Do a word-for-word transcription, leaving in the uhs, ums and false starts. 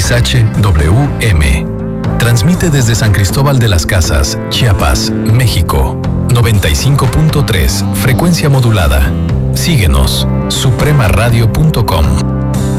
X H W M. Transmite desde San Cristóbal de las Casas, Chiapas, México. noventa y cinco punto tres, frecuencia modulada. Síguenos, suprema radio punto com.